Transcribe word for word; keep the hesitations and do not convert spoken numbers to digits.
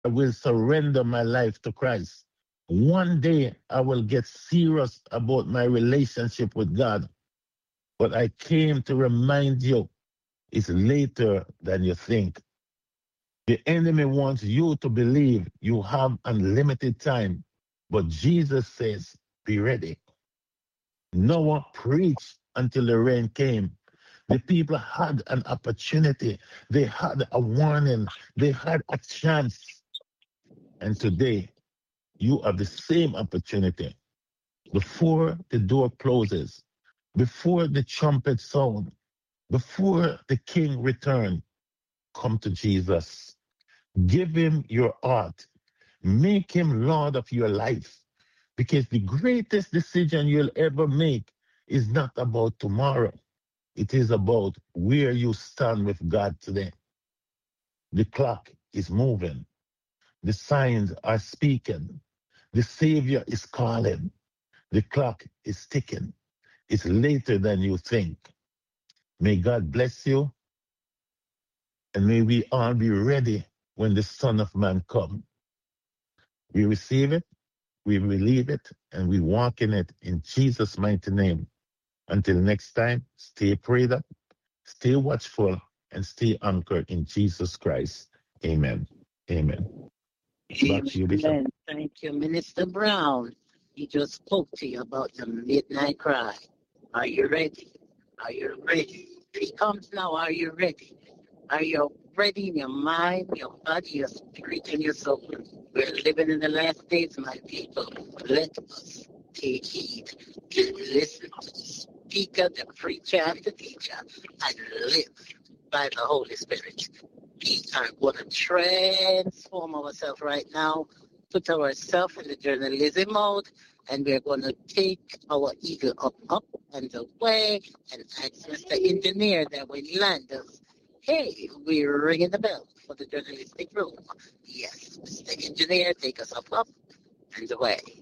I will surrender my life to Christ. One day I will get serious about my relationship with God. But I came to remind you it's later than you think. The enemy wants you to believe you have unlimited time. But Jesus says, be ready. Noah preached until the rain came. The people had an opportunity. They had a warning. They had a chance. And today, you have the same opportunity. Before the door closes, before the trumpet sound, before the king return, come to Jesus. Give him your heart. Make him Lord of your life. Because the greatest decision you'll ever make is not about tomorrow. It is about where you stand with God today. The clock is moving. The signs are speaking. The Savior is calling. The clock is ticking. It's later than you think. May God bless you, and may we all be ready when the Son of Man comes. We receive it, we believe it, and we walk in it in Jesus' mighty name. Until next time, stay prayed up, stay watchful, and stay anchored in Jesus Christ. Amen. Amen. Back to you, Bishop. Amen. Thank you, Minister Brown. He just spoke to you about the midnight cry. Are you ready? Are you ready? He comes now. Are you ready? Are you ready in your mind, your body, your spirit, and your soul? We're living in the last days, my people. Let us take heed and listen to the speaker, the preacher, and the teacher, and live by the Holy Spirit. We are going to transform ourselves right now, put ourselves in the journalism mode, and we're going to take our eagle up, up, and away, and ask Mister Engineer that when he lands us, hey, we're ringing the bell for the journalistic room. Yes, Mister Engineer, take us up, up, and away.